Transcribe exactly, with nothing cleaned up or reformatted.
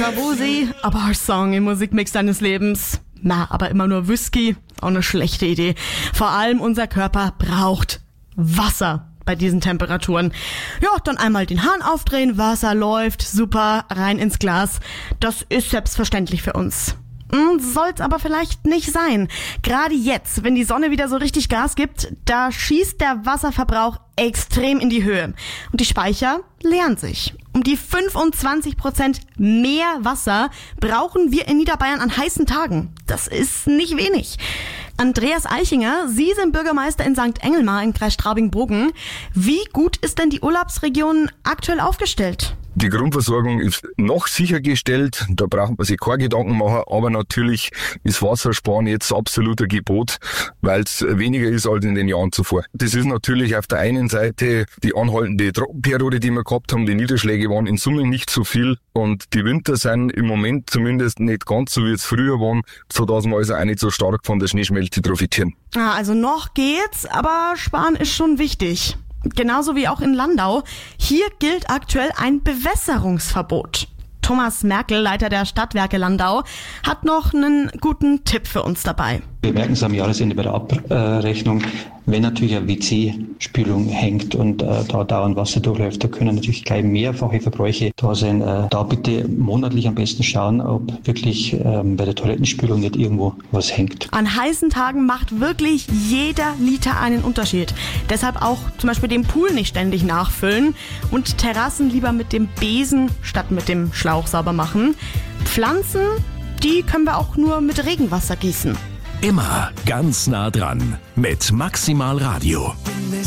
Shabusi, aber Song im Musikmix deines Lebens. Na, aber immer nur Whisky, auch eine schlechte Idee. Vor allem unser Körper braucht Wasser bei diesen Temperaturen. Ja, dann einmal den Hahn aufdrehen, Wasser läuft, super, rein ins Glas. Das ist selbstverständlich für uns. Soll's aber vielleicht nicht sein. Gerade jetzt, wenn die Sonne wieder so richtig Gas gibt, da schießt der Wasserverbrauch extrem in die Höhe. Und die Speicher leeren sich. Um die fünfundzwanzig Prozent mehr Wasser brauchen wir in Niederbayern an heißen Tagen. Das ist nicht wenig. Andreas Eichinger, Sie sind Bürgermeister in Sankt Engelmar im Kreis Straubing-Bogen. Wie gut ist denn die Urlaubsregion aktuell aufgestellt? Die Grundversorgung ist noch sichergestellt, da braucht man sich keine Gedanken machen, aber natürlich ist Wassersparen jetzt absolut ein Gebot, weil es weniger ist als in den Jahren zuvor. Das ist natürlich auf der einen Seite die anhaltende Trockenperiode, die wir gehabt haben. Die Niederschläge waren in Summe nicht so viel und die Winter sind im Moment zumindest nicht ganz so, wie es früher waren, sodass wir also auch nicht so stark von der Schneeschmelze profitieren. Ah, also noch geht's, aber sparen ist schon wichtig. Genauso wie auch in Landau. Hier gilt aktuell ein Bewässerungsverbot. Thomas Merkel, Leiter der Stadtwerke Landau, hat noch einen guten Tipp für uns dabei. Wir merken es am Jahresende bei der Abrechnung, wenn natürlich eine W C-Spülung hängt und äh, da dauernd Wasser durchläuft, da können natürlich gleich mehrfache Verbräuche da sein. Äh, da bitte monatlich am besten schauen, ob wirklich ähm, bei der Toilettenspülung nicht irgendwo was hängt. An heißen Tagen macht wirklich jeder Liter einen Unterschied. Deshalb auch zum Beispiel den Pool nicht ständig nachfüllen und Terrassen lieber mit dem Besen statt mit dem Schlauch sauber machen. Pflanzen, die können wir auch nur mit Regenwasser gießen. Immer ganz nah dran mit Maximal Radio.